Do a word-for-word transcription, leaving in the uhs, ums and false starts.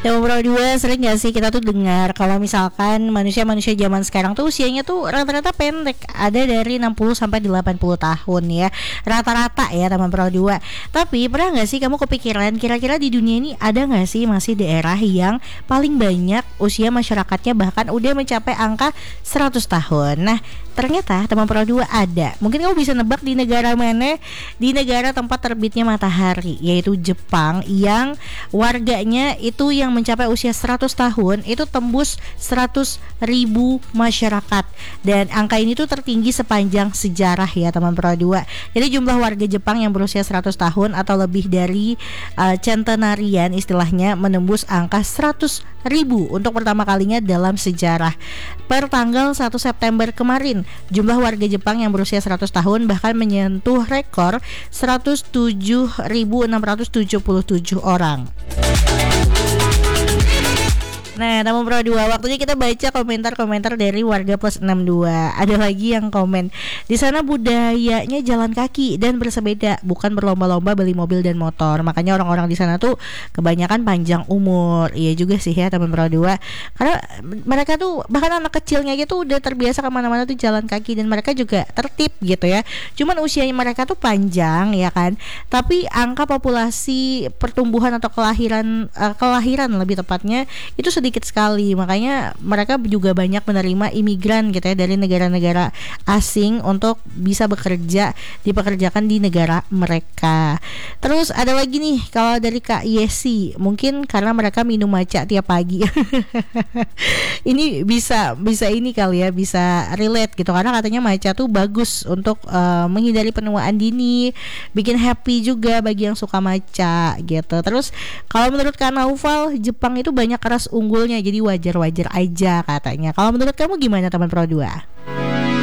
Yang nomor dua, sering gak sih kita tuh dengar kalau misalkan manusia-manusia zaman sekarang tuh usianya tuh rata-rata pendek, ada dari enam puluh sampai delapan puluh tahun ya, rata-rata ya teman Pro dua. Tapi pernah gak sih kamu kepikiran kira-kira di dunia ini ada gak sih masih daerah yang paling banyak usia masyarakatnya bahkan udah mencapai angka seratus tahun? Nah, ternyata teman Pro dua ada. Mungkin kamu bisa nebak di negara mana? Di negara tempat terbitnya matahari, yaitu Jepang, yang warganya itu yang mencapai usia seratus tahun itu tembus seratus ribu masyarakat. Dan angka ini tuh tertinggi sepanjang sejarah ya teman Pro dua. Jadi jumlah warga Jepang yang berusia seratus tahun atau lebih dari uh, centenarian istilahnya menembus angka seratus ribu untuk pertama kalinya dalam sejarah. Per tanggal satu September kemarin, jumlah warga Jepang yang berusia seratus tahun bahkan menyentuh rekor seratus tujuh ribu enam ratus tujuh puluh tujuh orang. Nah, teman Pro dua, waktunya kita baca komentar-komentar dari warga plus enam dua. Ada lagi yang komen, di sana budayanya jalan kaki dan bersepeda, bukan berlomba-lomba beli mobil dan motor. Makanya orang-orang di sana tuh kebanyakan panjang umur. Iya juga sih ya teman Pro dua. Karena mereka tuh bahkan anak kecilnya gitu udah terbiasa kemana-mana tuh jalan kaki dan mereka juga tertib gitu ya. Cuman usianya mereka tuh panjang ya kan. Tapi angka populasi pertumbuhan atau kelahiran uh, kelahiran lebih tepatnya itu sedikit sekali, makanya mereka juga banyak menerima imigran gitu ya dari negara-negara asing untuk bisa bekerja, dipekerjakan di negara mereka. Terus ada lagi nih kalau dari Kak Yesi, mungkin karena mereka minum matcha tiap pagi. Ini bisa bisa ini kali ya, bisa relate gitu karena katanya matcha tuh bagus untuk uh, menghindari penuaan dini, bikin happy juga bagi yang suka matcha gitu. Terus kalau menurut Kak Naufal, Jepang itu banyak keras unggul, jadi wajar-wajar aja katanya. Kalau menurut kamu gimana teman Pro dua?